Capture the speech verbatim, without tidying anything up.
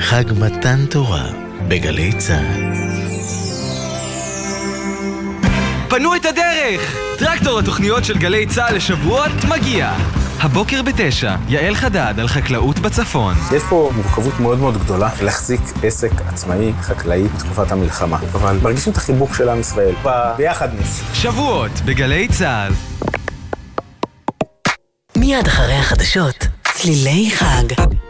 חג מתן תורה בגלי צה"ל. פנו את הדרך! טרקטור התוכניות של גלי צה"ל לשבועות מגיע. הבוקר בתשע, יעל חדד על חקלאות בצפון. יש פה מורכבות מאוד מאוד גדולה להחזיק עסק עצמאי, חקלאי, בתקופת המלחמה. אבל מרגישים את החיבוק של עם ישראל ביחדנס. שבועות בגלי צה"ל. מיד אחרי החדשות, צלילי חג.